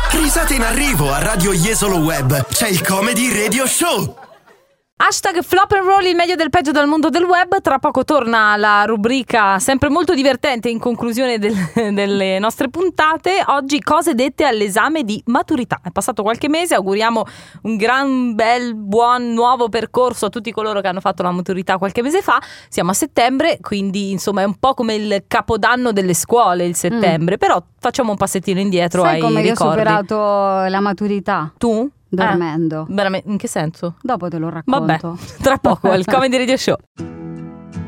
Risate in arrivo a Radio Jesolo Web. C'è il Comedy Radio Show. Hashtag flop and roll, il meglio del peggio dal mondo del web. Tra poco torna la rubrica sempre molto divertente in conclusione delle nostre puntate. Oggi cose dette all'esame di maturità. È passato qualche mese, auguriamo un gran bel buon nuovo percorso a tutti coloro che hanno fatto la maturità qualche mese fa. Siamo a settembre, quindi insomma è un po' come il capodanno delle scuole il settembre, però facciamo un passettino indietro. Sai ai come io ho ricordi. superato la maturità? Tu? Dormendo. Veramente? In che senso? Dopo te lo racconto. Vabbè, tra poco al Comedy Radio Show.